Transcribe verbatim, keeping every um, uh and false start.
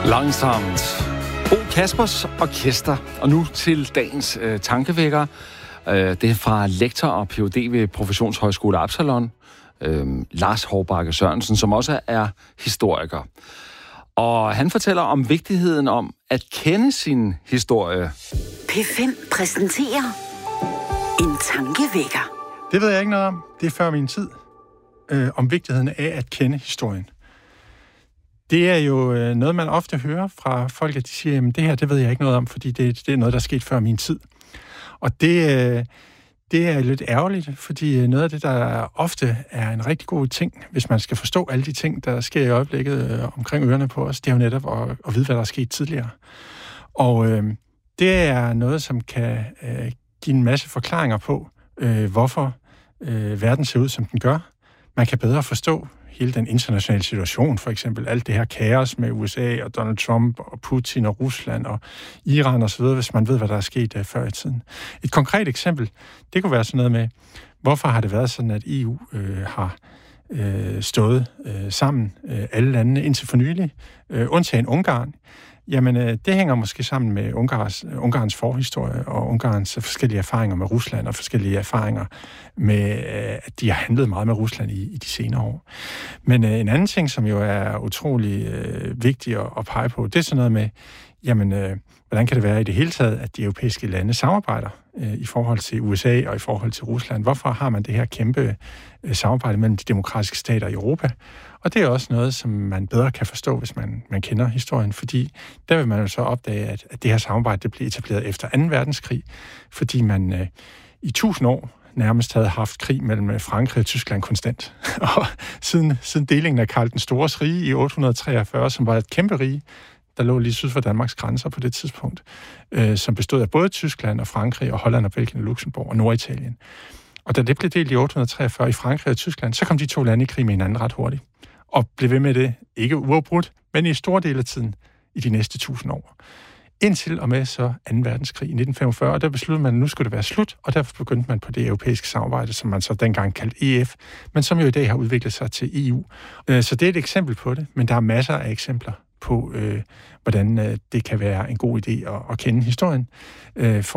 Langsomt. Bo Kaspers Orkester. Og nu til dagens øh, tankevækker. Øh, det er fra lektor og P H D ved Professionshøjskole Absalon, øh, Lars Hovbakke Sørensen, som også er historiker. Og han fortæller om vigtigheden om at kende sin historie. P fem præsenterer en tankevækker. Det ved jeg ikke noget om. Det er før min tid. Øh, om vigtigheden af at kende historien. Det er jo øh, noget, man ofte hører fra folk, at de siger, at det her, det ved jeg ikke noget om, fordi det, det er noget, der er sket før min tid. Og det, øh, det er lidt ærgerligt, fordi noget af det, der ofte er en rigtig god ting, hvis man skal forstå alle de ting, der sker i øjeblikket øh, omkring ørerne på os, det er jo netop at, at vide, hvad der er sket tidligere. Og øh, det er noget, som kan øh, give en masse forklaringer på, øh, hvorfor øh, verden ser ud, som den gør. Man kan bedre forstå hele den internationale situation, for eksempel alt det her kaos med U S A og Donald Trump og Putin og Rusland og Iran og så videre, hvis man ved, hvad der er sket uh, før i tiden. Et konkret eksempel, det kunne være sådan noget med, hvorfor har det været sådan, at E U øh, har øh, stået øh, sammen, øh, alle landene indtil for nylig, øh, undtagen Ungarn. Jamen, øh, det hænger måske sammen med Ungarns, Ungarns forhistorie og Ungarns forskellige erfaringer med Rusland og forskellige erfaringer med, øh, at de har handlet meget med Rusland i, i de senere år. Men øh, en anden ting, som jo er utrolig øh, vigtig at, at pege på, det er sådan noget med, jamen, øh, hvordan kan det være i det hele taget, at de europæiske lande samarbejder øh, i forhold til U S A og i forhold til Rusland? Hvorfor har man det her kæmpe øh, samarbejde mellem de demokratiske stater i Europa? Og det er også noget, som man bedre kan forstå, hvis man, man kender historien, fordi der vil man jo så opdage, at, at det her samarbejde det blev etableret efter anden verdenskrig, fordi man øh, i tusind år nærmest havde haft krig mellem Frankrig og Tyskland konstant. Og siden, siden delingen af Karl den Stores rige i otte hundrede treogfyrre, som var et kæmpe rige, der lå lige syd for Danmarks grænser på det tidspunkt, øh, som bestod af både Tyskland og Frankrig og Holland og Belgien og Luxembourg og Norditalien. Og da det blev delt i otte hundrede treogfyrre i Frankrig og Tyskland, så kom de to lande i krig med hinanden ret hurtigt. Og blev ved med det, ikke uafbrudt, men i store dele af tiden i de næste tusind år. Indtil og med så anden verdenskrig i nitten femogfyrre, og der besluttede man, at nu skulle det være slut, og derfor begyndte man på det europæiske samarbejde, som man så dengang kaldte E F, men som jo i dag har udviklet sig til E U. Så det er et eksempel på det, men der er masser af eksempler på, øh, hvordan øh, det kan være en god idé at, at kende historien. Øh, for